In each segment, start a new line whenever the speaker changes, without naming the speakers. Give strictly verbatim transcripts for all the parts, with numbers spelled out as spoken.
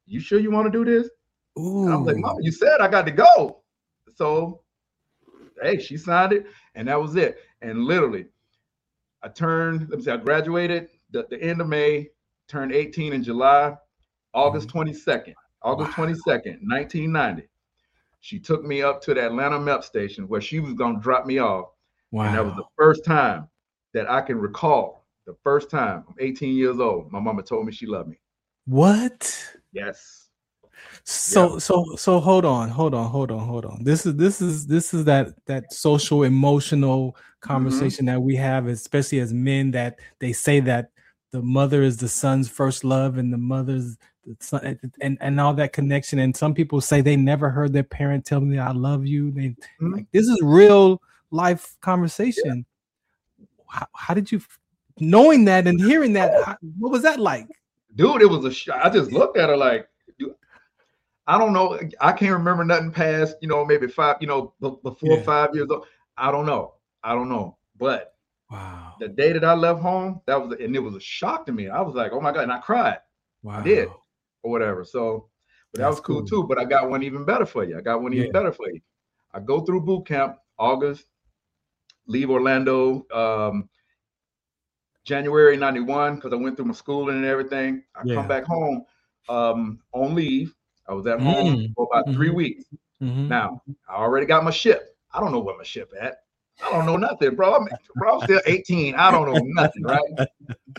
you sure you want to do this?
Ooh.
And I was like, Mama, you said I got to go. So, hey, she signed it, and that was it. And literally, I turned, let me see, I graduated the, the end of May, turned eighteen in July, August twenty-second, August wow. twenty-second, nineteen ninety. She took me up to the Atlanta M E P station where she was going to drop me off. Wow. And that was the first time that I can recall, the first time, I'm eighteen years old, my mama told me she loved me.
What?
Yes.
So
yeah.
so so hold on, hold on, hold on, hold on. This is this is this is that that social emotional conversation mm-hmm. that we have, especially as men, that they say that the mother is the son's first love and the mother's the son, and and all that connection. And some people say they never heard their parent tell me I love you. They mm-hmm. like this is real life conversation. Yeah. How, how did you, knowing that and hearing that, how, what was that like?
Dude, it was a shock. I just looked at her like, dude, I don't know. I can't remember nothing past, you know, maybe five, you know, before yeah. five years old. I don't know. I don't know. But
wow,
the day that I left home, that was, and it was a shock to me. I was like, oh my God. And I cried.
Wow.
I did, or whatever. So, but that That's was cool, cool too. But I got one even better for you. I got one even yeah. better for you. I go through boot camp, August, leave Orlando, um, January ninety-one, because I went through my schooling and everything. I yeah. come back home um, on leave. I was at mm. home for about mm-hmm. three weeks.
Mm-hmm.
Now, I already got my ship. I don't know where my ship at. I don't know nothing, bro. I'm, bro, I'm still eighteen. I don't know nothing, right?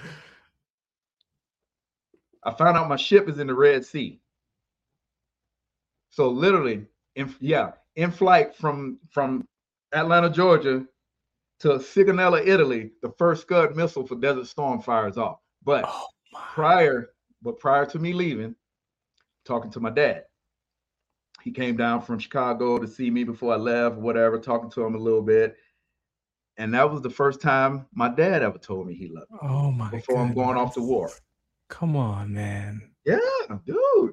I found out my ship is in the Red Sea. So literally, in, yeah, in flight from, from Atlanta, Georgia, to Sigonella, Italy, the first Scud missile for Desert Storm fires off. But oh prior, but prior to me leaving, talking to my dad, he came down from Chicago to see me before I left, whatever, talking to him a little bit. And that was the first time my dad ever told me he loved me.
Oh my
Before goodness. I'm going off to war.
Come on, man.
Yeah, dude.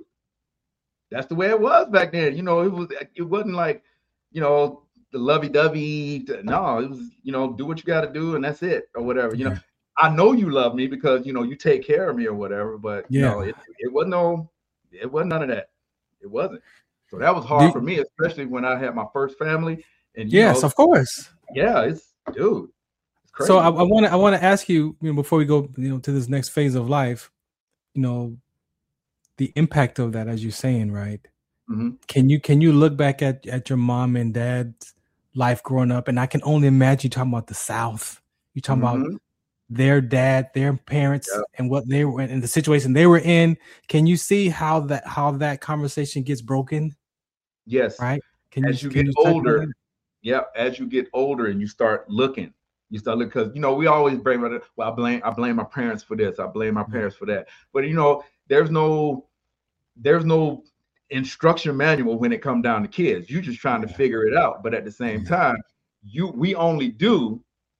That's the way it was back then. You know, it was it wasn't like, you know, the lovey-dovey. No, it was, you know, do what you got to do and that's it or whatever. You yeah. know, I know you love me because, you know, you take care of me or whatever, but yeah. you know, it, it wasn't no, it wasn't none of that. It wasn't. So that was hard do, for me, especially when I had my first family. And you
yes,
know,
of course.
Yeah, it's dude. It's crazy.
So I want to I want to ask you, you know, before we go, you know, to this next phase of life, you know, the impact of that, as you're saying, right?
Mm-hmm.
Can you can you look back at, at your mom and dad's life growing up? And I can only imagine you talking about the South. You're talking mm-hmm. about their dad, their parents, yep. and what they were in, the situation they were in. Can you see how that how that conversation gets broken?
Yes.
Right. Can
as
you,
you
can
get
you
older, yeah. As you get older and you start looking, you start looking because you know we always blame. Well, I blame I blame my parents for this. I blame my parents for that. But you know, there's no there's no instruction manual when it comes down to kids. You're just trying to figure it out. But at the same
Yeah.
time, you we only do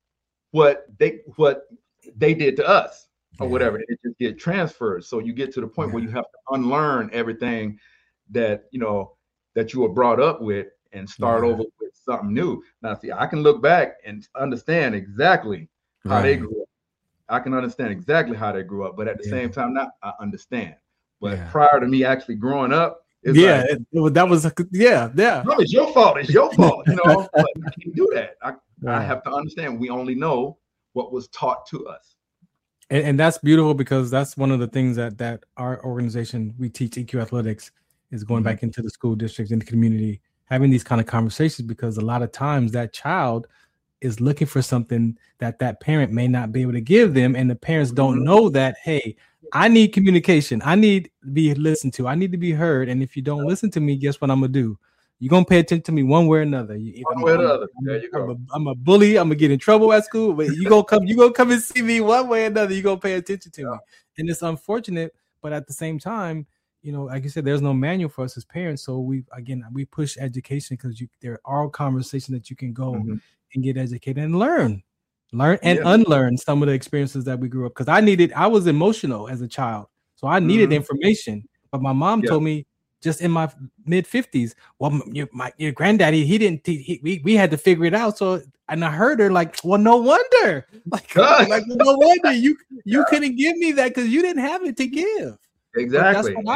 what they what they did to us or
Yeah.
whatever. It just get transferred. So you get to the point
Yeah.
where you have to unlearn everything that you know that you were brought up with and start
Yeah.
over with something new. Now, see, I can look back and understand exactly how
Right.
they grew up. I can understand exactly how they grew up, but at the
Yeah.
same time, not I understand. But
Yeah.
prior to me actually growing up, it's
yeah,
like,
it, it, that was a, yeah, yeah.
no, it's your fault. It's your fault. You know, but I can't do that. I,
Yeah.
I have to understand. We only know what was taught to us.
And, and that's beautiful because that's one of the things that that our organization, we teach E Q Athletics, is going
Mhm.
back into the school districts, in the community, having these kind of conversations, because a lot of times that child is looking for something that that parent may not be able to give them, and the parents don't
Mhm.
know that, hey, I need communication. I need to be listened to. I need to be heard. And if you don't listen to me, guess what I'm gonna do? You're gonna pay attention to me one way or another. You, either
One
I'm,
way or
I'm,
the other.
I'm,
There you
I'm
go.
a, I'm a bully. I'm gonna get in trouble at school. But you gonna come. You gonna come and see me one way or another. You gonna pay attention to
Yeah.
me. And it's unfortunate, but at the same time, you know, like you said, there's no manual for us as parents. So we again we push education because you there are conversations that you can go
Mhm.
and get educated and learn, learn and
Yeah.
unlearn some of the experiences that we grew up. Because I needed, I was emotional as a child, so I needed
Mhm.
information. But my mom
Yeah.
told me just in my mid fifties, well, m- your my your granddaddy, he didn't, he, he- we we had to figure it out. So and I heard her like, well, no wonder, like,
Right.
like no wonder you you couldn't give me that because you didn't have it to give. But that's
Exactly.
what